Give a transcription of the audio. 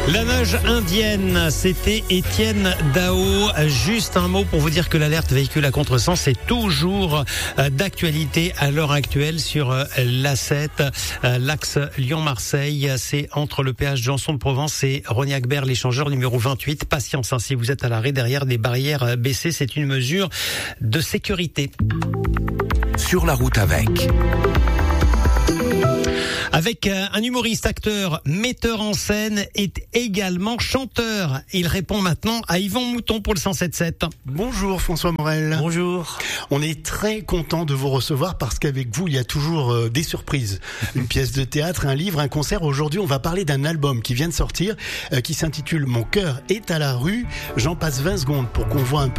La nage indienne, c'était Étienne Dao. Juste un mot pour vous dire que l'alerte véhicule à contresens est toujours d'actualité à l'heure actuelle sur l'A7, l'axe Lyon-Marseille. C'est entre le péage Janson-de-Provence et Rognac-Berre, l'échangeur numéro 28. Patience, si vous êtes à l'arrêt derrière des barrières baissées, c'est une mesure de sécurité. Sur la route Avec un humoriste, acteur, metteur en scène et également chanteur. Il répond maintenant à Yvan Mouton pour le 107.7. Bonjour François Morel. Bonjour. On est très content de vous recevoir parce qu'avec vous, il y a toujours des surprises. Une pièce de théâtre, un livre, un concert. Aujourd'hui, on va parler d'un album qui vient de sortir, qui s'intitule « Mon cœur est à la rue ». J'en passe 20 secondes pour qu'on voit un peu